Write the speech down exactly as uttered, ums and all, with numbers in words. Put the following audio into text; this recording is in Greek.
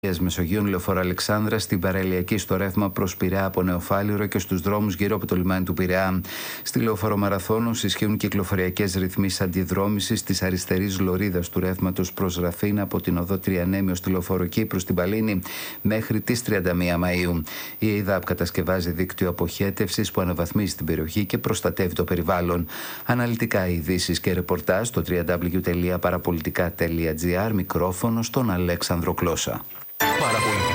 Μεσογείων Λεωφόρο Αλεξάνδρα στην παραλιακή στο ρεύμα προς Πειραιά από Νεοφάλιρο και στους δρόμους γύρω από το λιμάνι του Πειραιά. Στη Λεωφόρο Μαραθώνος ισχύουν κυκλοφοριακές ρυθμίσεις αντιδρόμησης της αριστερής λωρίδας του ρεύματος προς Ραφίνα από την οδό Τριανέμιο στη Λεωφόρο Κύπρου στην Παλίνη μέχρι τις τριάντα μία Μαΐου. Η ΕΙΔΑΠ κατασκευάζει δίκτυο αποχέτευσης που αναβαθμίζει την περιοχή και προστατεύει το περιβάλλον. Αναλυτικά ειδήσεις και ρεπορτάζ στο double-u double-u double-u τελεία παραπολιτικά τελεία τζι άρ. Μικρόφωνο στον Αλέξανδρο Κλώσσα.